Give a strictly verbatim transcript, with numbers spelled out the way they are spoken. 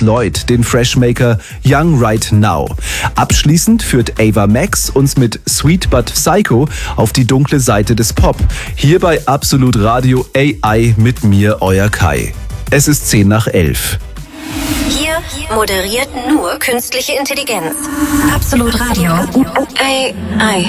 Lloyd den Freshmaker Young Right Now. Abschließend führt Ava Max uns mit Sweet But Psycho auf die dunkle Seite des Pop. Hier bei Absolut Radio A I mit mir, euer Kai. Es ist zehn nach elf. Hier moderiert nur künstliche Intelligenz. Absolut Radio. A I.